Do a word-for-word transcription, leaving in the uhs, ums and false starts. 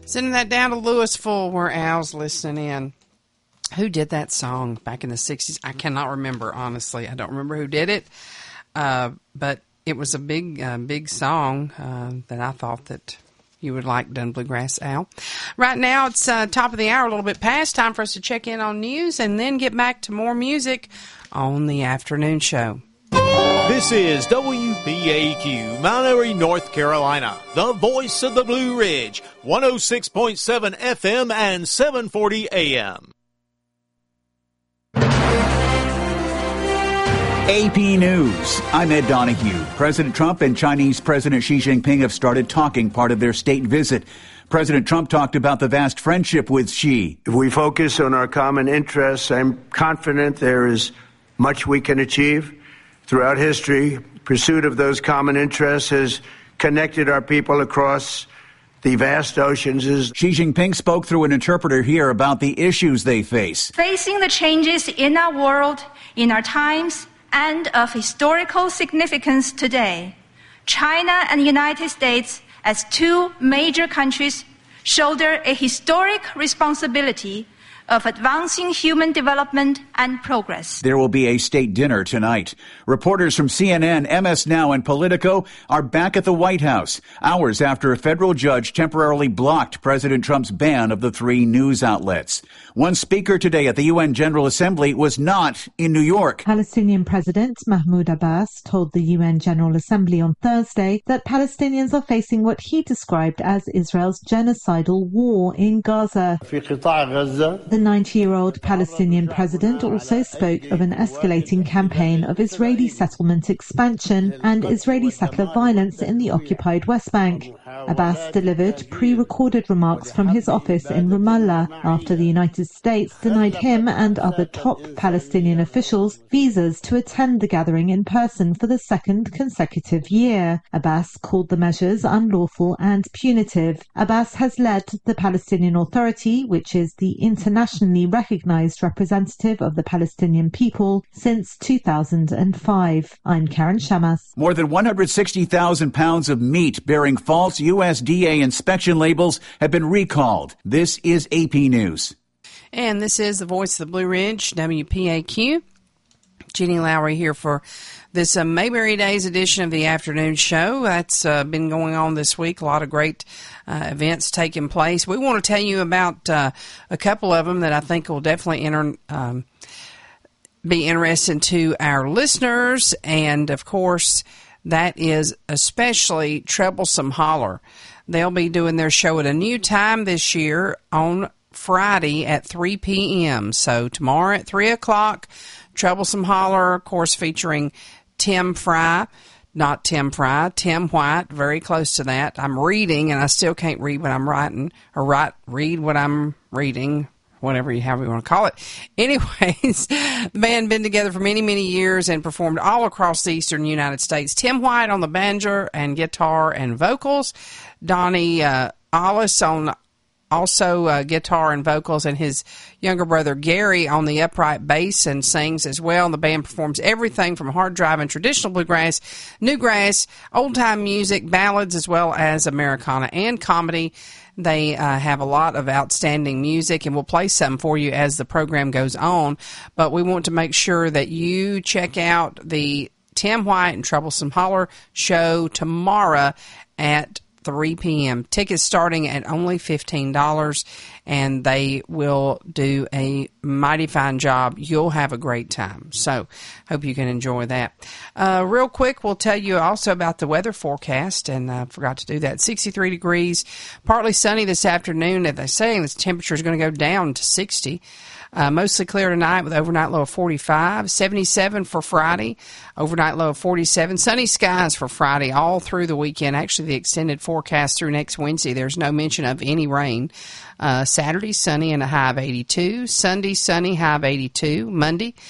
Sending that down to Louisville where Al's listening in. Who did that song back in the sixties? I cannot remember, honestly. I don't remember who did it. Uh, but it was a big, uh, big song uh, that I thought that you would like done bluegrass, Al. Right now, it's uh, top of the hour, a little bit past. Time for us to check in on news and then get back to more music on the afternoon show. This is W B A Q, Mount Airy, North Carolina, the voice of the Blue Ridge, one oh six point seven F M and seven forty A M. A P News. I'm Ed Donahue. President Trump and Chinese President Xi Jinping have started talking, part of their state visit. President Trump talked about the vast friendship with Xi. If we focus on our common interests, I'm confident there is much we can achieve. Throughout history, pursuit of those common interests has connected our people across the vast oceans. Xi Jinping spoke through an interpreter here about the issues they face. Facing the changes in our world, in our times, and of historical significance today, China and the United States, as two major countries, shoulder a historic responsibility of advancing human development and progress. There will be a state dinner tonight. Reporters from C N N, M S Now, and Politico are back at the White House, hours after a federal judge temporarily blocked President Trump's ban of the three news outlets. One speaker today at the U N General Assembly was not in New York. Palestinian President Mahmoud Abbas told the U N General Assembly on Thursday that Palestinians are facing what he described as Israel's genocidal war in Gaza. The ninety-year-old Palestinian president also spoke of an escalating campaign of Israeli settlement expansion and Israeli settler violence in the occupied West Bank. Abbas delivered pre-recorded remarks from his office in Ramallah after the United States denied him and other top Palestinian officials visas to attend the gathering in person for the second consecutive year. Abbas called the measures unlawful and punitive. Abbas has led the Palestinian Authority, which is the internationally recognized representative of the Palestinian people, since two thousand five. I'm Karen Shamas. More than one hundred sixty thousand pounds of meat bearing false U S D A inspection labels have been recalled. This is A P News. And this is the voice of the Blue Ridge, W P A Q. Jeannie Lowry here for this uh, Mayberry Days edition of the afternoon show. That's uh, been going on this week. A lot of great uh, events taking place. We want to tell you about uh, a couple of them that I think will definitely enter, um, be interesting to our listeners. And, of course, that is especially Troublesome Holler. They'll be doing their show at a new time this year on Friday at three p.m. So tomorrow at three o'clock, Troublesome Holler, of course, featuring Tim Fry, not Tim Fry, Tim White, very close to that. I'm reading, and I still can't read what I'm writing, or write, read what I'm reading, whatever you, however you want to call it. Anyways, the band been together for many, many years and performed all across the eastern United States. Tim White on the banjo and guitar and vocals, Donnie uh, Ollis on also uh, guitar and vocals, and his younger brother Gary on the upright bass and sings as well. And the band performs everything from hard driving traditional bluegrass, newgrass, old-time music, ballads, as well as Americana and comedy. They uh, have a lot of outstanding music, and we'll play some for you as the program goes on. But we want to make sure that you check out the Tim White and Troublesome Holler show tomorrow at three p.m. Tickets starting at only fifteen dollars, and they will do a mighty fine job. You'll have a great time. So hope you can enjoy that. Uh, real quick, we'll tell you also about the weather forecast, and I forgot to do that. sixty-three degrees, partly sunny this afternoon. As they're saying, this temperature is going to go down to sixty. Uh, mostly clear tonight with overnight low of forty-five. seventy-seven for Friday, overnight low of forty-seven. Sunny skies for Friday all through the weekend. Actually, the extended forecast through next Wednesday, there's no mention of any rain. Uh, Saturday, sunny and a high of eighty-two. Sunday, sunny, high of eighty-two. Monday,